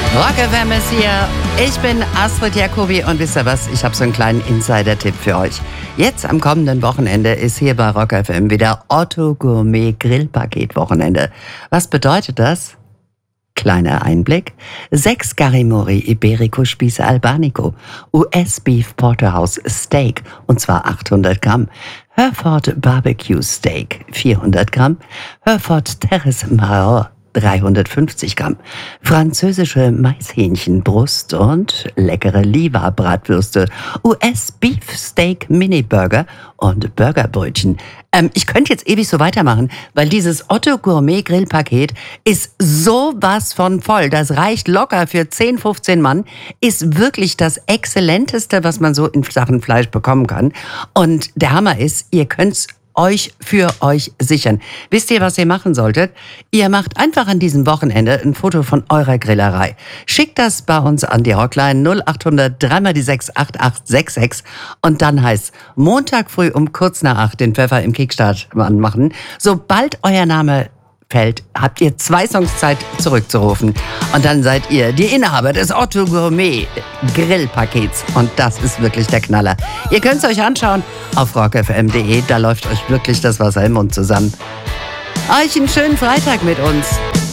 Rock FM ist hier. Ich bin Astrid Jacobi und wisst ihr was? Ich habe so einen kleinen Insider-Tipp für euch. Jetzt am kommenden Wochenende ist hier bei Rock FM wieder Otto Gourmet Grillpaket-Wochenende. Was bedeutet das? Kleiner Einblick. 6 Garrimori Iberico Spieße Albanico, US Beef Porterhouse Steak und zwar 800 Gramm, Hereford Barbecue Steak 400 Gramm, Hereford Terrace Maror 350 Gramm, französische Maishähnchenbrust und leckere Liva-Bratwürste, US Beef Steak Mini Burger und Burgerbrötchen. Ich könnte jetzt ewig so weitermachen, weil dieses Otto Gourmet Grillpaket ist sowas von voll. Das reicht locker für 10, 15 Mann. Ist wirklich das Exzellenteste, was man so in Sachen Fleisch bekommen kann. Und der Hammer ist, ihr könnt's für euch sichern. Wisst ihr, was ihr machen solltet? Ihr macht einfach an diesem Wochenende ein Foto von eurer Grillerei. Schickt das bei uns an die Hotline 0800 3x6 8866 und dann heißt Montag früh um kurz nach 8 den Pfeffer im Kickstart anmachen. Sobald euer Name fällt, habt ihr 2 Songs Zeit zurückzurufen. Und dann seid ihr die Inhaber des Otto Gourmet Grillpakets. Und das ist wirklich der Knaller. Ihr könnt es euch anschauen auf rockfm.de. Da läuft euch wirklich das Wasser im Mund zusammen. Euch einen schönen Freitag mit uns.